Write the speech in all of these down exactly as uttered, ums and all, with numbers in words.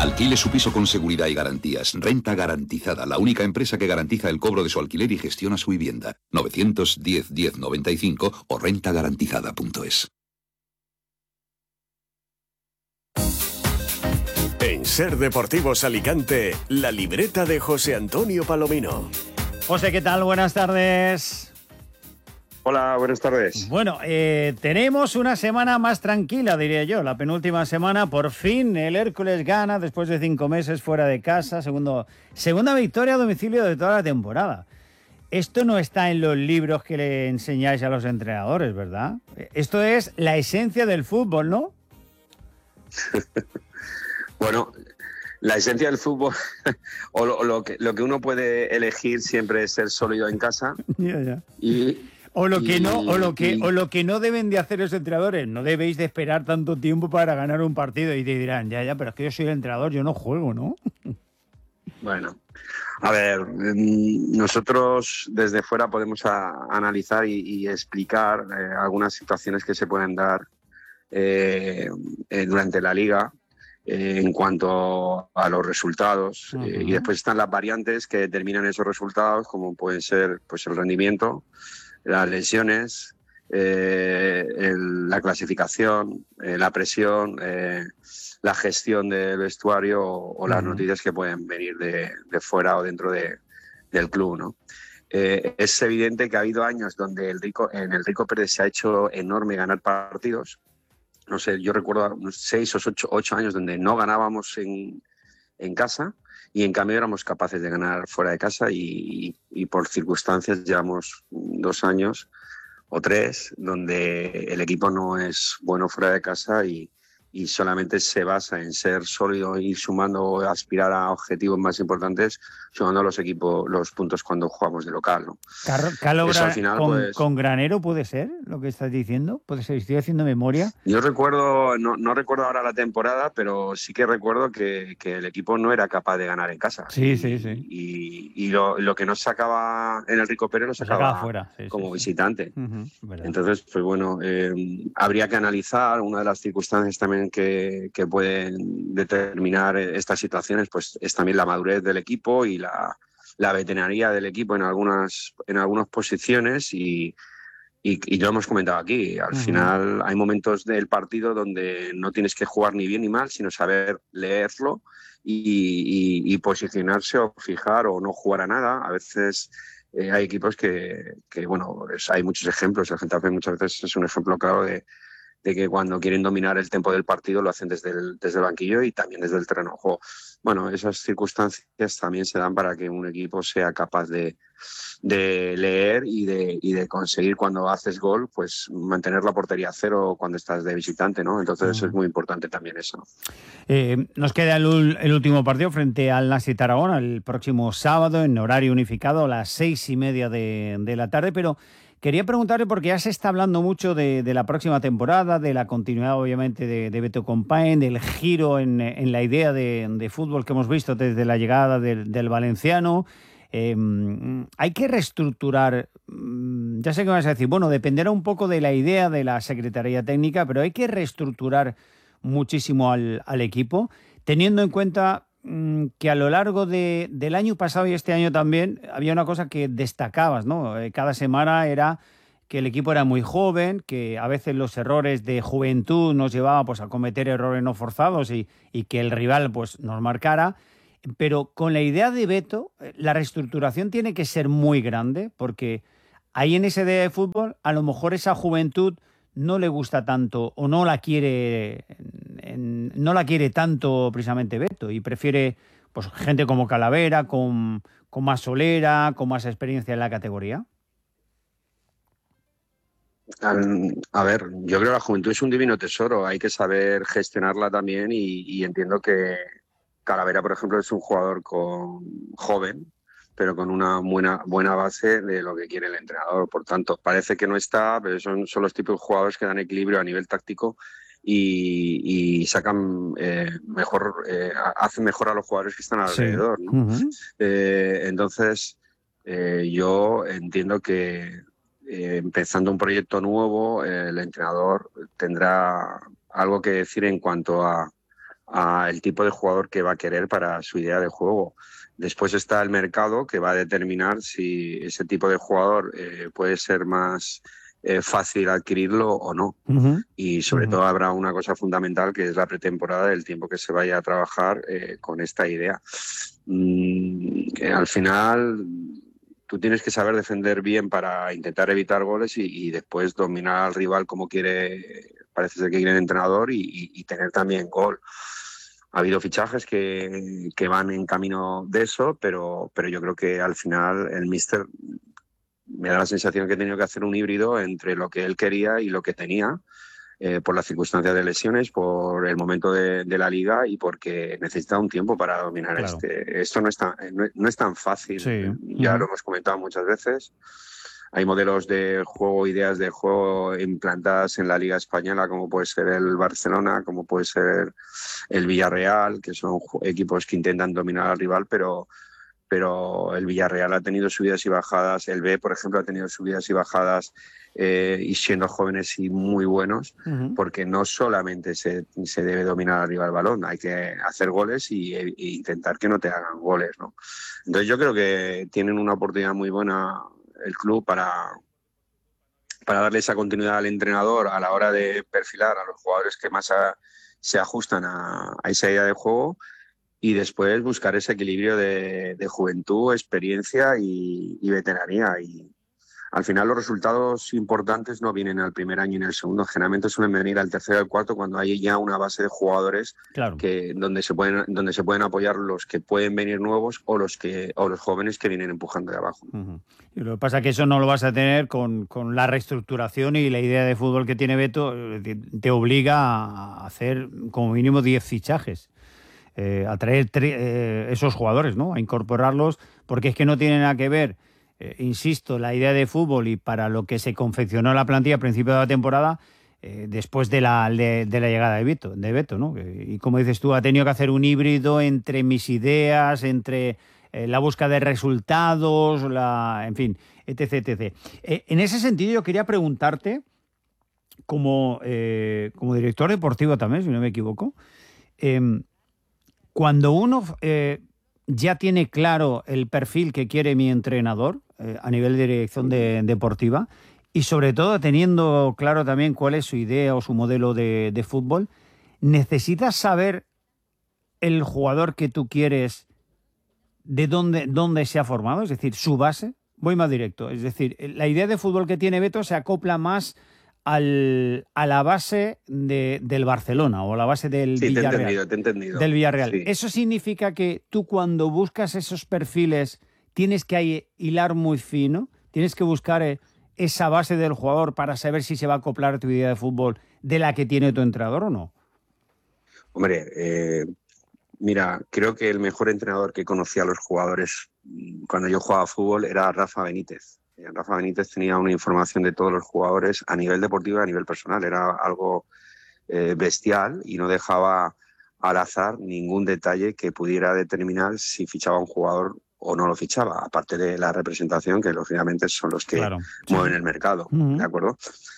Alquile su piso con seguridad y garantías. Renta Garantizada, la única empresa que garantiza el cobro de su alquiler y gestiona su vivienda. novecientos diez, diez noventa y cinco o renta garantizada punto es. En Ser Deportivos Alicante, la libreta de José Antonio Palomino. José, ¿qué tal? Buenas tardes. Hola, buenas tardes. Bueno, eh, tenemos una semana más tranquila, diría yo. La penúltima semana, por fin, el Hércules gana después de cinco meses fuera de casa. Segundo, segunda victoria a domicilio de toda la temporada. Esto no está en los libros que le enseñáis a los entrenadores, ¿verdad? Esto es la esencia del fútbol, ¿no? Bueno, la esencia del fútbol, o lo, lo, que, lo que uno puede elegir siempre es ser sólido en casa. Ya, ya. Y... O lo que y, no, o lo que, y... o lo que no deben de hacer los entrenadores. No debéis de esperar tanto tiempo para ganar un partido. Y te dirán, ya, ya, pero es que yo soy el entrenador, yo no juego, ¿no? Bueno, a ver, nosotros desde fuera podemos a, analizar y, y explicar eh, algunas situaciones que se pueden dar eh, eh, durante la liga eh, en cuanto a los resultados. Uh-huh. eh, y después están las variantes que determinan esos resultados, como pueden ser pues el rendimiento, las lesiones, eh, el, la clasificación, eh, la presión, eh, la gestión del vestuario o, o las uh-huh. noticias que pueden venir de, de fuera o dentro de, del club, ¿no? Eh, es evidente que ha habido años donde el Rico, en el Rico Pérez se ha hecho enorme ganar partidos. No sé, yo recuerdo unos seis o ocho, ocho años donde no ganábamos en, en casa. Y en cambio éramos capaces de ganar fuera de casa y, y, y por circunstancias llevamos dos años o tres donde el equipo no es bueno fuera de casa y, y solamente se basa en ser sólido, ir sumando, aspirar a objetivos más importantes, sumando los equipos, los puntos cuando jugamos de local, ¿no? Calo, Eso, al final, con, pues, ¿con Granero puede ser lo que estás diciendo? ¿Puede ser? Estoy haciendo memoria. Yo recuerdo, no, no recuerdo ahora la temporada, pero sí que recuerdo que, que el equipo no era capaz de ganar en casa. Sí, y, sí, sí. Y, y lo, lo que nos sacaba en el Rico Pérez lo sacaba, sacaba fuera, sí, como sí, visitante. Sí. Uh-huh, Entonces, pues bueno, eh, habría que analizar una de las circunstancias también Que, que pueden determinar estas situaciones, pues es también la madurez del equipo y la, la veteranía del equipo en algunas, en algunas posiciones y, y, y lo hemos comentado aquí. Al uh-huh. final hay momentos del partido donde no tienes que jugar ni bien ni mal, sino saber leerlo y, y, y posicionarse o fijar o no jugar a nada. A veces eh, hay equipos que, que bueno, es, hay muchos ejemplos. El Getafe muchas veces es un ejemplo claro de de que cuando quieren dominar el tempo del partido lo hacen desde el, desde el banquillo y también desde el terreno de juego. Bueno, esas circunstancias también se dan para que un equipo sea capaz de, de leer y de, y de conseguir cuando haces gol, pues mantener la portería a cero cuando estás de visitante, ¿no? Entonces uh-huh. es muy importante también eso. Eh, nos queda el, el último partido frente al Nasi Tarragona el próximo sábado en horario unificado a las seis y media de, de la tarde, pero quería preguntarle, porque ya se está hablando mucho de, de la próxima temporada, de la continuidad obviamente de, de Beto Compain, del giro en, en la idea de, de fútbol que hemos visto desde la llegada del, del valenciano. Eh, hay que reestructurar, ya sé que vas a decir, bueno, dependerá un poco de la idea de la Secretaría Técnica, pero hay que reestructurar muchísimo al, al equipo, teniendo en cuenta que a lo largo de, del año pasado y este año también había una cosa que destacabas, ¿no? Cada semana era que el equipo era muy joven, que a veces los errores de juventud nos llevaban pues, a cometer errores no forzados y, y que el rival pues, nos marcara. Pero con la idea de Beto, la reestructuración tiene que ser muy grande, porque ahí en esa idea de fútbol a lo mejor esa juventud no le gusta tanto o no la quiere en, no la quiere tanto precisamente Beto y prefiere pues gente como Calavera, con, con más solera, con más experiencia en la categoría. A ver, yo creo que la juventud es un divino tesoro, hay que saber gestionarla también y, y entiendo que Calavera, por ejemplo, es un jugador con, joven, pero con una buena, buena base de lo que quiere el entrenador. Por tanto, parece que no está, pero son, son los tipos de jugadores que dan equilibrio a nivel táctico y, y sacan eh, mejor, eh, hacen mejor a los jugadores que están alrededor, sí. ¿no? Uh-huh. Eh, entonces, eh, yo entiendo que eh, empezando un proyecto nuevo, eh, el entrenador tendrá algo que decir en cuanto a al tipo de jugador que va a querer para su idea de juego. Después está el mercado, que va a determinar si ese tipo de jugador eh, puede ser más eh, fácil adquirirlo o no. Uh-huh. Y sobre uh-huh. todo habrá una cosa fundamental, que es la pretemporada, del tiempo que se vaya a trabajar eh, con esta idea. Mm, que al final tú tienes que saber defender bien para intentar evitar goles y, y después dominar al rival como quiere, parece ser que quiere el entrenador, y, y, y tener también gol. Ha habido fichajes que, que van en camino de eso, pero, pero yo creo que al final el míster me da la sensación que he tenido que hacer un híbrido entre lo que él quería y lo que tenía, eh, por las circunstancias de lesiones, por el momento de, de la liga y porque necesita un tiempo para dominar. Claro. este. Esto no es tan, no, no es tan fácil, sí. Ya uh-huh. lo hemos comentado muchas veces. Hay modelos de juego, ideas de juego implantadas en la Liga Española, como puede ser el Barcelona, como puede ser el Villarreal, que son equipos que intentan dominar al rival, pero, pero el Villarreal ha tenido subidas y bajadas, el B, por ejemplo, ha tenido subidas y bajadas, eh, y siendo jóvenes y muy buenos, uh-huh. porque no solamente se, se debe dominar arriba el balón, hay que hacer goles y, e intentar que no te hagan goles, ¿no? Entonces yo creo que tienen una oportunidad muy buena el club para, para darle esa continuidad al entrenador a la hora de perfilar a los jugadores que más a, se ajustan a, a esa idea de juego, y después buscar ese equilibrio de, de juventud, experiencia y, y veteranía. Y al final los resultados importantes no vienen al primer año y en el segundo, generalmente suelen venir al tercero y al cuarto, cuando hay ya una base de jugadores, claro, que donde se pueden donde se pueden apoyar los que pueden venir nuevos o los que o los jóvenes que vienen empujando de abajo. Uh-huh. Y lo que pasa es que eso no lo vas a tener con, con la reestructuración y la idea de fútbol que tiene Beto. Te obliga a hacer como mínimo diez fichajes, eh, a traer eh, esos jugadores, ¿no? A incorporarlos, porque es que no tiene nada que ver. Eh, insisto, la idea de fútbol y para lo que se confeccionó la plantilla a principio de la temporada, eh, después de la, de, de la llegada de Beto, de Beto, ¿no? Y como dices tú, ha tenido que hacer un híbrido entre mis ideas, entre eh, la búsqueda de resultados, la, en fin, etc, etcétera. Eh, en ese sentido, yo quería preguntarte, como, eh, como director deportivo también, si no me equivoco, eh, cuando uno eh, ya tiene claro el perfil que quiere mi entrenador, eh, a nivel de dirección de, deportiva, y sobre todo teniendo claro también cuál es su idea o su modelo de, de fútbol, necesitas saber el jugador que tú quieres, de dónde, dónde se ha formado, es decir, su base. Voy más directo, es decir, la idea de fútbol que tiene Beto se acopla más al, a la base de, del Barcelona o a la base del sí, Villarreal. Te he entendido, te he entendido. Del Villarreal. Sí. Eso significa que tú, cuando buscas esos perfiles, tienes que hilar muy fino, tienes que buscar esa base del jugador para saber si se va a acoplar a tu idea de fútbol de la que tiene tu entrenador o no. Hombre, eh, mira, creo que el mejor entrenador que conocía a los jugadores cuando yo jugaba fútbol era Rafa Benítez. Rafa Benítez tenía una información de todos los jugadores a nivel deportivo y a nivel personal. Era algo eh, bestial y no dejaba al azar ningún detalle que pudiera determinar si fichaba un jugador o no lo fichaba, aparte de la representación, que lógicamente son los que claro, mueven sí. el mercado, uh-huh. ¿de acuerdo?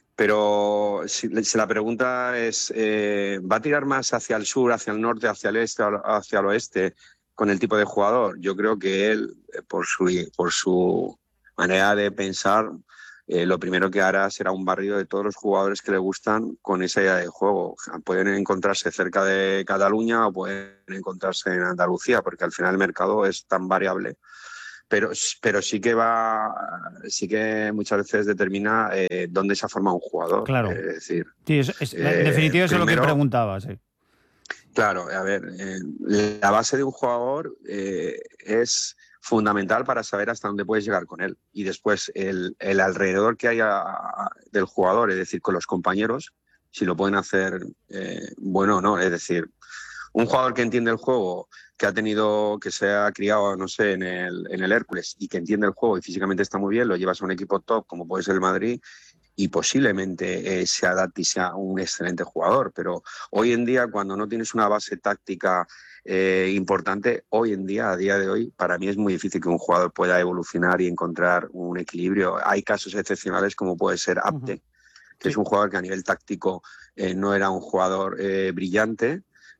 Pero si, si la pregunta es, eh, ¿va a tirar más hacia el sur, hacia el norte, hacia el este, hacia el oeste con el tipo de jugador? Yo creo que él, por su, por su manera de pensar, eh, lo primero que hará será un barrido de todos los jugadores que le gustan con esa idea de juego. Pueden encontrarse cerca de Cataluña o pueden encontrarse en Andalucía, porque al final el mercado es tan variable. Pero, pero sí que va, sí que muchas veces determina eh, dónde se ha formado un jugador. Claro. Es decir, sí, es, es, eh, en definitiva eso primero, es lo que preguntabas. Sí. Claro, a ver, eh, la base de un jugador eh, es fundamental para saber hasta dónde puedes llegar con él. Y después el, el alrededor que haya del jugador, es decir, con los compañeros, si lo pueden hacer eh, bueno o no. Es decir, un jugador que entiende el juego, que ha tenido, que se ha criado, no sé, en el, en el Hércules y que entiende el juego y físicamente está muy bien, lo llevas a un equipo top como puede ser el Madrid y posiblemente eh, se adapte y sea un excelente jugador. Pero hoy en día, cuando no tienes una base táctica eh, importante, hoy en día, a día de hoy, para mí es muy difícil que un jugador pueda evolucionar y encontrar un equilibrio. Hay casos excepcionales como puede ser Abde, uh-huh. que sí. es un jugador que a nivel táctico eh, no era un jugador eh, brillante,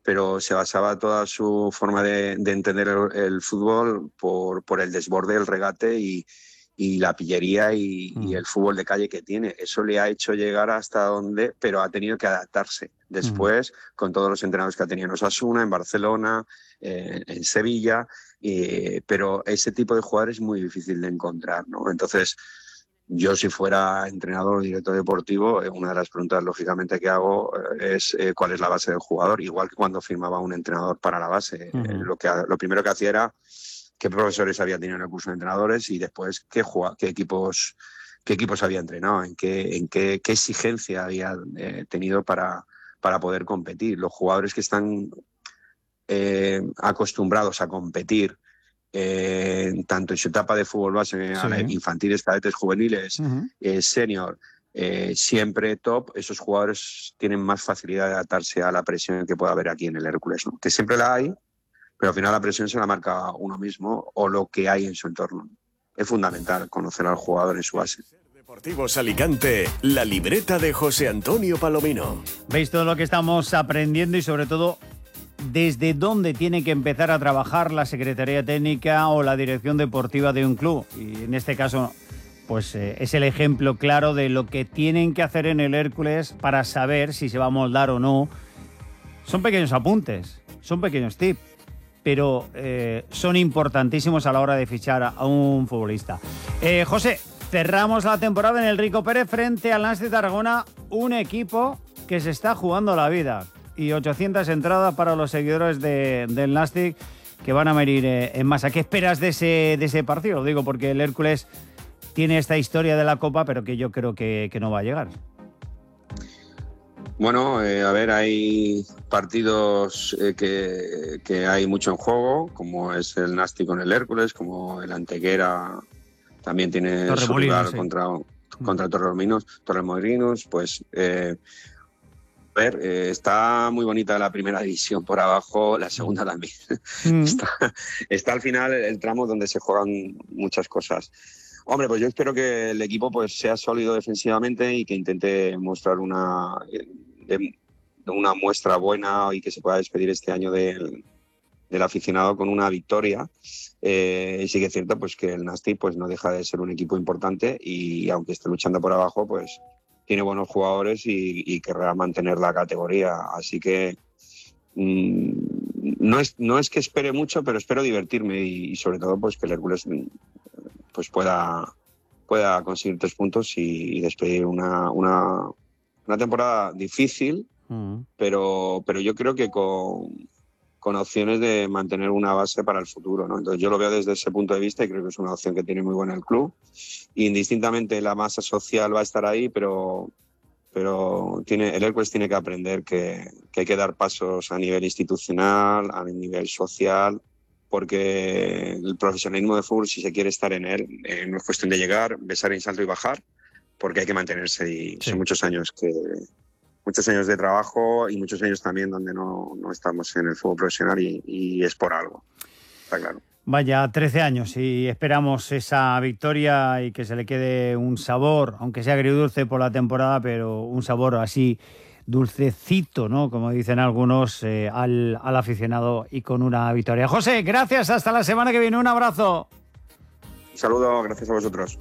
pero se basaba toda su forma de, de entender el, el fútbol por, por el desborde, el regate y, y la pillería y, mm. y el fútbol de calle que tiene. Eso le ha hecho llegar hasta donde, pero ha tenido que adaptarse. Después, mm. con todos los entrenadores que ha tenido en Osasuna, en Barcelona, eh, en Sevilla, eh, pero ese tipo de jugadores es muy difícil de encontrar, ¿no? Entonces, yo si fuera entrenador o director deportivo, eh, una de las preguntas lógicamente que hago eh, es eh, cuál es la base del jugador, igual que cuando firmaba un entrenador para la base. Uh-huh. eh, lo, que, lo primero que hacía era qué profesores había tenido en el curso de entrenadores y después qué, qué, equipos, qué equipos había entrenado, en qué, en qué, qué exigencia había eh, tenido para, para poder competir. Los jugadores que están eh, acostumbrados a competir Eh, tanto en su etapa de fútbol base, sí. infantiles, cadetes, juveniles, uh-huh. eh, senior, eh, siempre top, esos jugadores tienen más facilidad de adaptarse a la presión que pueda haber aquí en el Hércules, ¿no? Que siempre la hay, pero al final la presión se la marca uno mismo o lo que hay en su entorno. Es fundamental conocer al jugador en su base. Deportivos Alicante, la libreta de José Antonio Palomino. ¿Veis todo lo que estamos aprendiendo y sobre todo desde dónde tiene que empezar a trabajar la Secretaría Técnica o la Dirección Deportiva de un club? Y en este caso, pues eh, es el ejemplo claro de lo que tienen que hacer en el Hércules para saber si se va a moldar o no. Son pequeños apuntes, son pequeños tips, pero eh, son importantísimos a la hora de fichar a un futbolista. Eh, José, cerramos la temporada en el Rico Pérez frente al Nastic Tarragona, un equipo que se está jugando la vida. Y ochocientas entradas para los seguidores de, del Nastic que van a venir eh, en masa. ¿Qué esperas de ese, de ese partido? Lo digo porque el Hércules tiene esta historia de la Copa, pero que yo creo que, que no va a llegar. Bueno, eh, a ver, hay partidos eh, que, que hay mucho en juego, como es el Nastic con el Hércules, como el Antequera también tiene su rival sí. contra, contra Torremolinos, Torremolinos, pues... Eh, A ver, eh, está muy bonita la primera división por abajo, la segunda también. Mm. Está, está al final el tramo donde se juegan muchas cosas. Hombre, pues yo espero que el equipo pues sea sólido defensivamente y que intente mostrar una, de, de una muestra buena y que se pueda despedir este año del, del aficionado con una victoria. Eh, y sí que es cierto pues, que el Nastic pues, no deja de ser un equipo importante y aunque esté luchando por abajo, pues tiene buenos jugadores y, y querrá mantener la categoría. Así que mmm, no, es, no es que espere mucho, pero espero divertirme y, y sobre todo pues, que el Hércules pues, pueda, pueda conseguir tres puntos y, y despedir una, una, una temporada difícil, uh-huh. pero, pero yo creo que con, con opciones de mantener una base para el futuro, ¿no? Entonces yo lo veo desde ese punto de vista y creo que es una opción que tiene muy buena el club. Indistintamente la masa social va a estar ahí, pero, pero tiene, el Hércules tiene que aprender que, que hay que dar pasos a nivel institucional, a nivel social, porque el profesionalismo de fútbol, si se quiere estar en él, eh, no es cuestión de llegar, besar en salto y bajar, porque hay que mantenerse y sí. Son muchos años que... muchos años de trabajo y muchos años también donde no, no estamos en el fútbol profesional y, y es por algo, está claro. Vaya, trece años y esperamos esa victoria y que se le quede un sabor, aunque sea agridulce por la temporada, pero un sabor así dulcecito, ¿no? Como dicen algunos, eh, al, al aficionado y con una victoria. José, gracias, hasta la semana que viene, un abrazo. Un saludo, gracias a vosotros.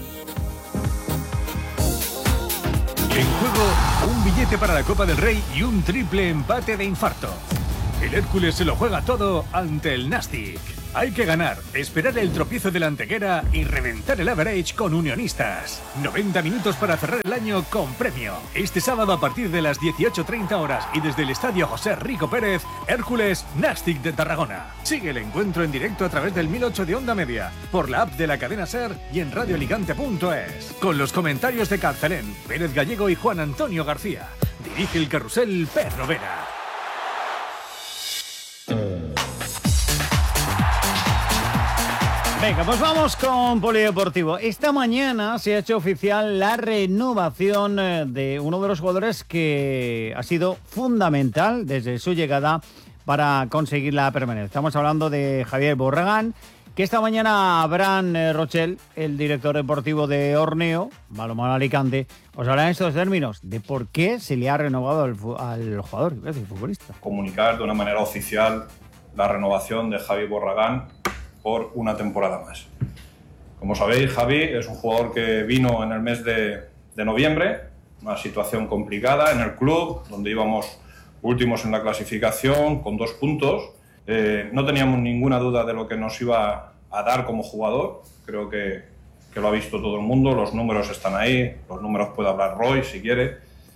En juego, un billete para la Copa del Rey y un triple empate de infarto. El Hércules se lo juega todo ante el Nastic. Hay que ganar, esperar el tropiezo de la Antequera y reventar el average con Unionistas. noventa minutos para cerrar el año con premio. Este sábado a partir de las dieciocho treinta horas y desde el Estadio José Rico Pérez, Hércules Nastic de Tarragona. Sigue el encuentro en directo a través del mil ocho de Onda Media, por la app de la cadena SER y en radio alicante punto es. Con los comentarios de Carcelén, Pérez Gallego y Juan Antonio García. Dirige el carrusel Pedro Vera. Venga, pues vamos con Polideportivo. Esta mañana se ha hecho oficial la renovación de uno de los jugadores que ha sido fundamental desde su llegada para conseguir la permanencia. Estamos hablando de Javier Borragán, que esta mañana Abraham eh, Rochel, el director deportivo de Orneo, Balonmano Alicante, os hablará en estos términos de por qué se le ha renovado al, al jugador, es decir, futbolista. Comunicar de una manera oficial la renovación de Javi Borragán por una temporada más. Como sabéis, Javi es un jugador que vino en el mes de, de noviembre, una situación complicada en el club, donde íbamos últimos en la clasificación con dos puntos. Eh, no teníamos ninguna duda de lo que nos iba a dar como jugador. Creo que, que lo ha visto todo el mundo, los números están ahí, los números puede hablar Roy si quiere.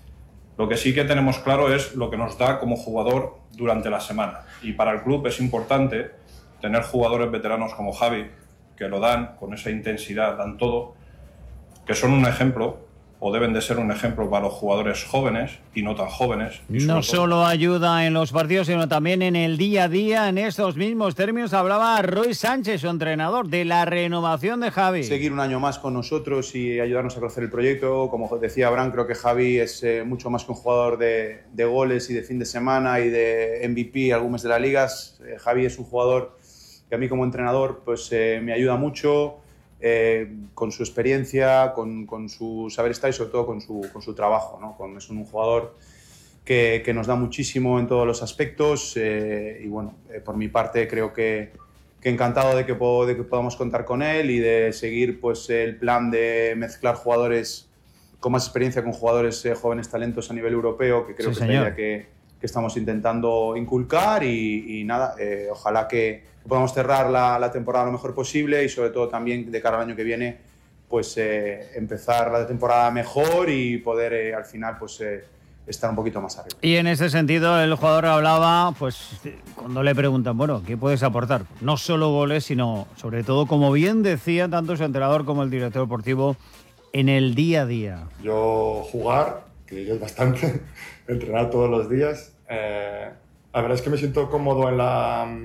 Lo que sí que tenemos claro es lo que nos da como jugador durante la semana. Y para el club es importante tener jugadores veteranos como Javi, que lo dan con esa intensidad, dan todo, que son un ejemplo, o deben de ser un ejemplo para los jugadores jóvenes y no tan jóvenes. No solo ayuda en los partidos, sino también en el día a día. En estos mismos términos hablaba Roy Sánchez, su entrenador, de la renovación de Javi. Seguir un año más con nosotros y ayudarnos a crecer el proyecto. Como decía Abraham, creo que Javi es eh, mucho más que un jugador de, de goles y de fin de semana y de M V P algunos de las ligas. Eh, Javi es un jugador que a mí como entrenador pues, eh, me ayuda mucho. Eh, con su experiencia, con, con su saber estar y sobre todo con su, con su trabajo, ¿no? Con, es un jugador que, que nos da muchísimo en todos los aspectos eh, y bueno, eh, por mi parte creo que, que encantado de que, puedo, de que podamos contar con él y de seguir pues, el plan de mezclar jugadores con más experiencia con jugadores eh, jóvenes talentos a nivel europeo, que creo sí, que es la idea que, que estamos intentando inculcar y, y nada, eh, ojalá que podamos cerrar la, la temporada lo mejor posible y sobre todo también de cara al año que viene pues eh, empezar la temporada mejor y poder eh, al final pues eh, estar un poquito más arriba. Y en ese sentido el jugador hablaba pues cuando le preguntan, bueno, ¿qué puedes aportar? No solo goles, sino sobre todo, como bien decía tanto su entrenador como el director deportivo, en el día a día. Yo jugar, que es bastante, entrenar todos los días. Eh, la verdad es que me siento cómodo en la...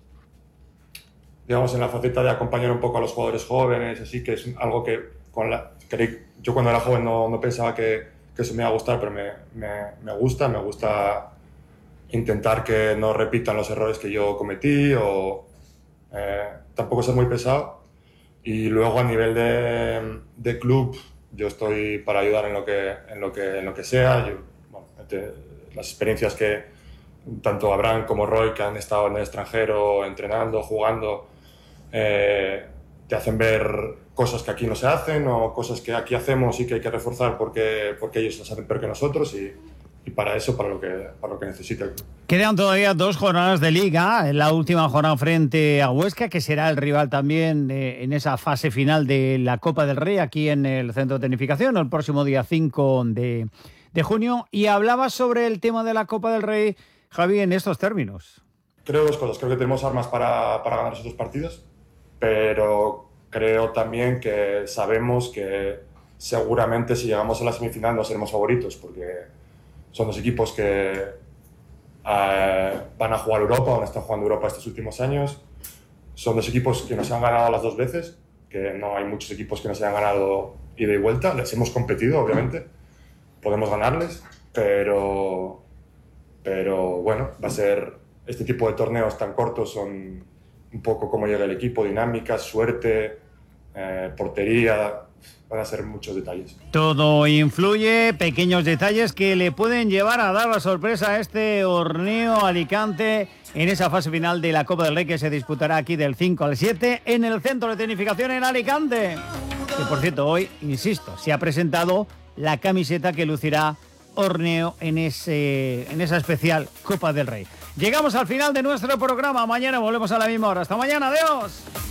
digamos, en la faceta de acompañar un poco a los jugadores jóvenes, así que es algo que, con la, que yo cuando era joven no, no pensaba que, que eso me iba a gustar, pero me, me, me gusta, me gusta intentar que no repitan los errores que yo cometí o eh, tampoco ser muy pesado. Y luego a nivel de, de club, yo estoy para ayudar en lo que, en lo que, en lo que sea. Yo, bueno, te, las experiencias que tanto Abraham como Roy, que han estado en el extranjero entrenando, jugando, Eh, te hacen ver cosas que aquí no se hacen o cosas que aquí hacemos y que hay que reforzar porque, porque ellos las hacen peor que nosotros y, y para eso, para lo que, para lo que necesita el club. Quedan todavía dos jornadas de Liga, la última jornada frente a Huesca, que será el rival también eh, en esa fase final de la Copa del Rey aquí en el Centro de Tecnificación el próximo día cinco de, de junio, y hablaba sobre el tema de la Copa del Rey, Javi, en estos términos. Creo dos cosas, creo que tenemos armas para, para ganar esos dos partidos, pero creo también que sabemos que seguramente si llegamos a la semifinal no seremos favoritos, porque son dos equipos que eh, van a jugar Europa, o han estado jugando Europa estos últimos años. Son dos equipos que nos han ganado las dos veces, que no hay muchos equipos que nos hayan ganado ida y vuelta. Les hemos competido, obviamente, podemos ganarles, pero, pero bueno, va a ser este tipo de torneos tan cortos, son un poco cómo llega el equipo, dinámicas, suerte, eh, portería, van a ser muchos detalles. Todo influye, pequeños detalles que le pueden llevar a dar la sorpresa a este Orneo Alicante en esa fase final de la Copa del Rey que se disputará aquí del cinco al siete en el Centro de Tecnificación en Alicante. Que por cierto, hoy, insisto, se ha presentado la camiseta que lucirá Orneo en, ese, en esa especial Copa del Rey. Llegamos al final de nuestro programa. Mañana volvemos a la misma hora. Hasta mañana. Adiós.